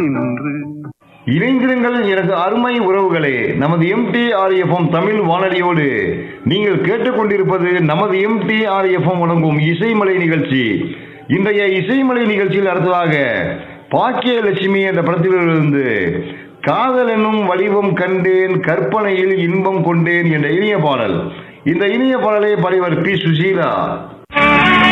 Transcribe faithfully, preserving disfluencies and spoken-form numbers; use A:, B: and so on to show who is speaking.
A: நின்று
B: இணைந்திருங்கள் எனக்கு அருமை உறவுகளே. நமது எம்டிஆர்எஃப்எம் தமிழ் வானொலியோடு நீங்கள் கேட்டுக்கொண்டிருப்பது நமது எம்டிஆர்எஃப்எம் வழங்கும் இசைமலை நிகழ்ச்சி. இன்றைய இசைமலை நிகழ்ச்சியில் அடுத்ததாக பாக்கியலட்சுமி என்ற படத்திலிருந்து காதல் என்னும் வடிவம் கண்டேன் கற்பனையில் இன்பம் கொண்டேன் என்ற இனிய பாடல். இந்த இனிய பாடலை பாடியவர் பி சுசீலா.